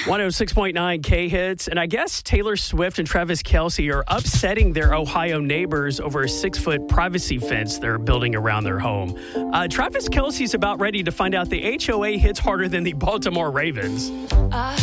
106.9 K-Hits. And I guess Taylor Swift and Travis Kelce are upsetting their Ohio neighbors over a 6-foot privacy fence they're building around their home. Travis Kelce's about ready to find out the HOA hits harder than the Baltimore Ravens.